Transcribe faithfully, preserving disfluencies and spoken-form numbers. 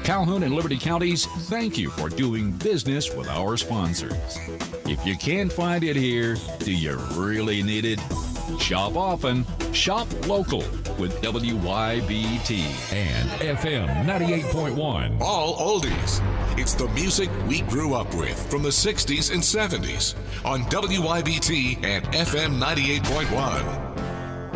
Calhoun and Liberty Counties, thank you for doing business with our sponsors. If you can't find it here, do you really need it? Shop often, shop local with W Y B T and F M ninety-eight point one. All oldies. It's the music we grew up with from the sixties and seventies on W Y B T and F M ninety-eight point one.